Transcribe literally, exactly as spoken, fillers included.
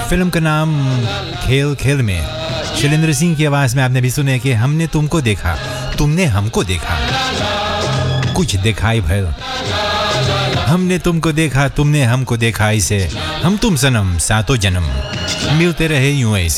Film का नाम खेल खेल में शैलेंद्र सिंह की आवाज़ में आपने भी सुने कि हमने तुमको देखा, तुमने हमको देखा, कुछ दिखाई भर। हमने तुमको देखा, तुमने हमको देखा, इसे हम तुम सनम सातों जन्म मिलते रहे यूं ऐसे।